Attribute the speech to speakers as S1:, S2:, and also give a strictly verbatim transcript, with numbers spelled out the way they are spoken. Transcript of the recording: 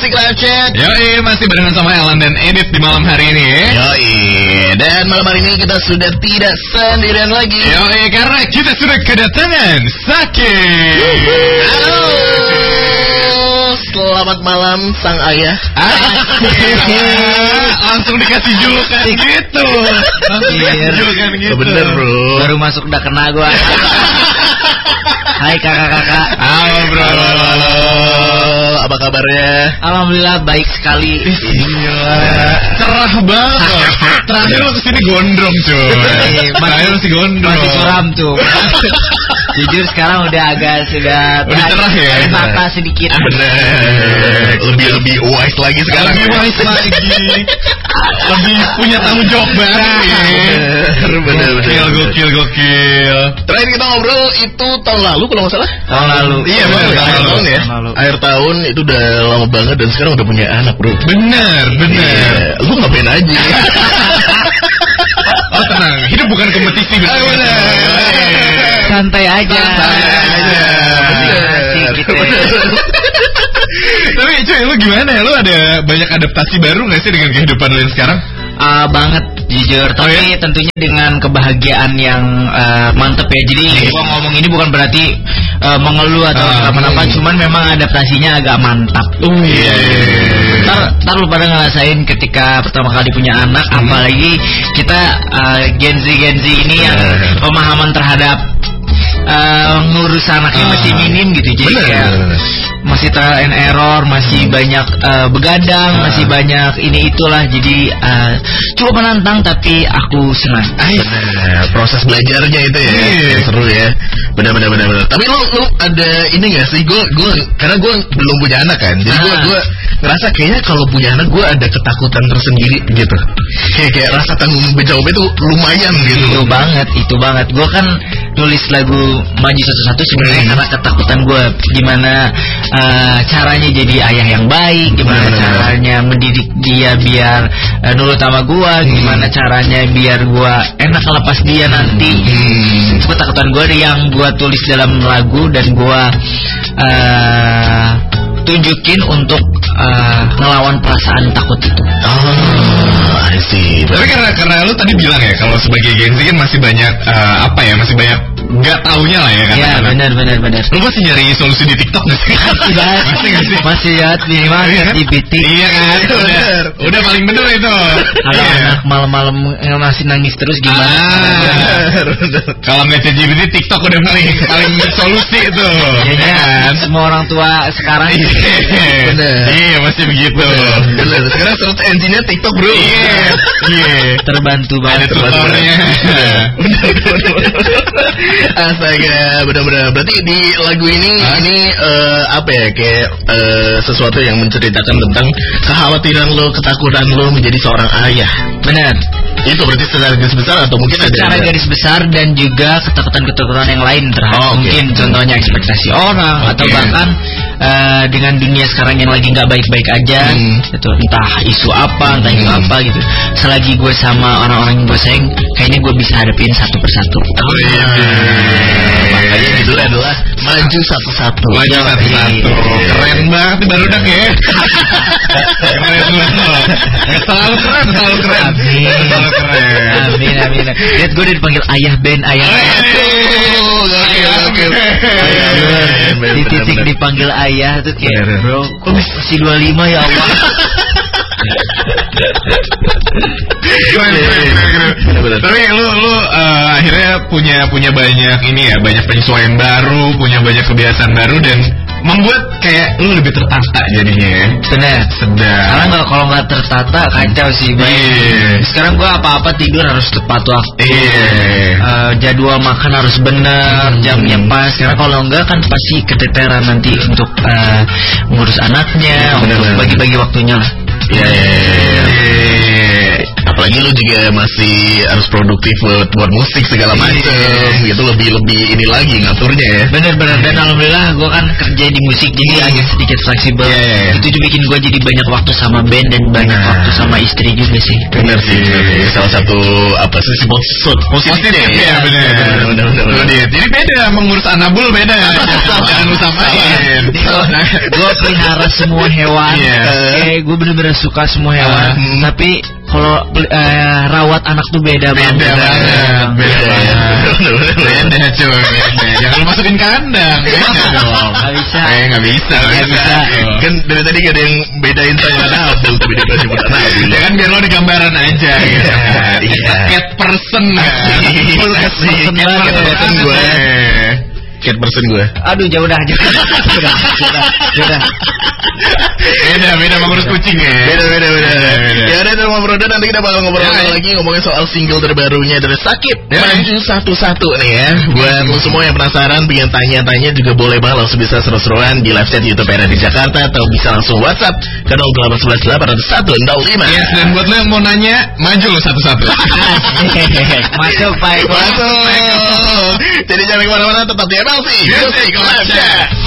S1: Musik Live Chat.
S2: Yoi, masih barengan sama Elan dan Edit di malam hari ini.
S1: Yoi, dan malam hari ini kita sudah tidak sendirian lagi.
S2: Yoi, karena kita sudah kedatangan Saki.
S1: Halo, selamat malam sang ayah.
S2: Langsung dikasih julukan gitu. Langsung dikasih julukan gitu.
S1: Bener bro.
S3: Baru masuk udah kena gua. Hai kakak-kakak.
S2: Halo bro.
S1: Halo, halo. Apa kabarnya?
S3: Alhamdulillah baik sekali.
S2: Gila, cerah banget. Terakhir lo kesini gondrong cuy. Terakhir masih gondrong.
S3: Masih suram tuh. Jujur sekarang udah agak sudah
S2: udah cerah ya.
S3: mata sedikit.
S1: Bener. Lebih lebih wise lagi sekarang.
S2: Lebih wise lagi. Lebih punya tanggung jawab baru.
S1: Bener, bener,
S2: Gokil, gokil, gokil.
S1: Terakhir kita ngobrol itu tahun lalu kalau nggak salah.
S3: Tahun lalu.
S1: Iya bener,
S2: tahun
S1: akhir
S2: lalu.
S1: tahun ya.
S3: Tahun lalu.
S1: Akhir tahun itu udah lama banget dan sekarang udah punya anak bro.
S2: Bener, bener.
S1: Iya. Lu ngapain aja?
S2: Oh tenang, hidup bukan kompetisi.
S1: Ah, bener.
S3: Santai aja.
S1: Santai aja.
S3: Asik gitu.
S2: Tapi cuy, lu gimana ya? Lu ada banyak adaptasi baru gak sih dengan kehidupan lu yang sekarang?
S3: Uh, banget jujur, tapi
S2: Oh, ya?
S3: tentunya dengan kebahagiaan yang uh, mantep ya. Jadi gua ngomong ini bukan berarti uh, mengeluh atau
S2: Ah,
S3: apa-apa,
S2: hmm.
S3: cuman memang adaptasinya agak mantap.
S2: Oh iya.
S3: Ntar, ntar lu pada ngerasain ketika pertama kali punya anak,
S2: Hmm.
S3: apalagi kita uh, Gen Z Gen Z ini yang pemahaman terhadap uh, ngurus anaknya
S2: Ah.
S3: masih minim gitu, jadi
S1: Bener.
S3: kayak masih trial and error, masih banyak uh, begadang,
S2: Ah.
S3: masih banyak ini itulah, jadi uh, cukup menantang tapi aku senang.
S1: Bener, proses belajarnya itu ya,
S2: Iya.
S1: yang seru ya. Benar benar benar benar. Tapi lu lu ada ini nggak sih? Gue gue karena gue belum punya anak kan, jadi gue
S3: Ah.
S1: gue ngerasa kayaknya kalau punya anak gue ada ketakutan tersendiri gitu. Kayak kayak rasa tanggung jawabnya itu lumayan gitu.
S3: Itu banget, itu banget. Gue kan nulis lagu Maju Satu-Satu sebenarnya
S1: Hmm.
S3: karena ketakutan gue gimana uh, caranya jadi ayah yang baik, gimana
S1: Benar.
S3: caranya mendidik dia biar uh, nurut sama gue, gimana caranya biar gue enak lepas dia nanti.
S1: Hmm.
S3: Itu ketakutan gue yang gue tulis dalam lagu dan gue uh, tunjukin untuk uh, ngelawan perasaan takut itu.
S1: Oh, I see.
S2: Tapi karena karena lu tadi bilang ya kalau sebagai Gen Z kan masih banyak uh, apa ya masih banyak nggak taunya lah ya
S3: Iya
S2: katakanlah.
S3: benar benar benar.
S2: Lu masih nyari solusi di TikTok nggak sih?
S3: Masih banget.
S2: Masih nggak sih?
S3: Masih ya minimal
S2: Iya kan?
S3: di B T.
S2: Iya kan? Udah,
S1: Bener.
S2: udah paling bener itu.
S3: Kalau
S2: Iya.
S3: anak malam-malam masih nangis terus gimana?
S2: Ah.
S1: Bener, bener.
S2: Kalau nggak C G P T, TikTok udah paling paling solusi itu.
S3: Kayaknya
S2: Kan?
S3: semua orang tua sekarang
S2: Iya.
S1: Bener.
S2: Iya masih begitu.
S1: Bener. Sekarang search engine-nya TikTok bro.
S2: Iya. Iya.
S3: terbantu
S2: Ada
S3: banget.
S2: tutornya.
S1: Astaga, benar-benar. Berarti di lagu ini
S2: Hah?
S1: ini eh, apa ya kayak eh, sesuatu yang menceritakan tentang kekhawatiran lo, ketakutan lo menjadi seorang ayah.
S3: Benar.
S1: Itu berarti secara garis besar atau mungkin ada
S3: Secara garis besar dan juga ketakutan-ketakutan yang lain terhadap
S1: Oh, oke.
S3: mungkin contohnya ekspektasi orang
S2: Oke.
S3: atau bahkan eh, dengan dunia sekarang yang lagi nggak baik-baik aja,
S1: Hmm.
S3: gitu. Entah isu apa, entah isu
S1: Hmm.
S3: apa gitu. Selagi gue sama orang-orang yang gue sayang, kayaknya gue bisa hadapin satu persatu.
S2: Oh, iya.
S1: Makanya judulnya adalah Maju Satu-Satu.
S2: Maju satu-satu. Keren banget nih barudak ya. Keren banget. Selalu keren, selalu keren.
S3: Amin.
S2: Selalu keren.
S3: Amin, amin. Lihat gue udah dipanggil ayah band, ayah
S2: Oh, iya.
S1: Oh, oke, oke.
S3: di titik dipanggil ayah tuh kayak
S1: Bener.
S3: bro, kok masih dua puluh lima ya Allah.
S2: Keren, keren, keren, keren. Tapi lu lu uh, akhirnya punya punya banyak ini ya, banyak penyesuaian baru, punya banyak kebiasaan baru dan membuat kayak lu lebih tertata jadinya ya.
S3: Bener.
S2: Sedap.
S3: Karena nggak kalau nggak tertata kacau sih. Baik.
S2: Iya.
S3: Sekarang gua apa-apa tidur harus tepat waktu.
S2: Iya.
S3: Eh, jadwal makan harus benar, jamnya pas. Karena kalau enggak kan pasti keteteran nanti untuk eh, ngurus anaknya,
S1: Bener,
S3: untuk
S1: bener.
S3: bagi-bagi waktunya lah.
S1: Iya, iya, iya.
S2: Iya.
S1: apalagi lu juga masih harus produktif buat, buat musik segala macem gitu, lebih lebih ini lagi ngaturnya ya.
S3: Bener-bener, dan alhamdulillah gue kan kerja di musik jadi hmm. agak sedikit fleksibel. Yeah. Itu juga bikin gue jadi banyak waktu sama band dan banyak nah. waktu sama istri juga sih.
S1: Bener sih, bener. Salah satu apa sih positifnya ya.
S2: Bener, bener. Jadi beda mengurus anabul beda. Jangan lu samain.
S3: Gue pelihara semua hewan. Kayak gue bener-bener suka semua hewan. Tapi kalau uh, rawat anak tuh beda banget.
S2: Beda banget. Beda banget. Beda cuy. Jangan lu masukin kandang. Beda dong.
S3: Gak bisa.
S2: Eh gak bisa.
S1: Gak bisa. Kan dari tadi gak ada yang bedain saya Anabul, tapi dia pernah sebut Anabul.
S2: Ya kan biar lo di gambaran aja gitu. Cat person.
S1: Full cat person banget. Cat person gue. Cat person gue.
S3: Aduh jauh dah. Jauh dah. Jauh dah.
S2: Beda, beda mengurus kucing ya.
S1: Beda, beda, beda. Ya udah sama Bro Dan, nanti kita bakal ngobrol ya, lagi ngomongin soal single terbarunya dari Sakit ya, Maju Satu-Satu nih ya. Buat lo semua yang penasaran, pengen tanya-tanya juga boleh banget, langsung bisa seru-seruan di live chat YouTube R R di Jakarta atau bisa langsung WhatsApp ke nol delapan satu satu delapan nol satu nol lima.
S2: Yes, dan buat lo yang mau nanya, maju lo satu-satu.
S3: Masuk, Pak.
S1: Masuk. Jadi jangan kemana-mana, tetap di M L C Music Live Chat.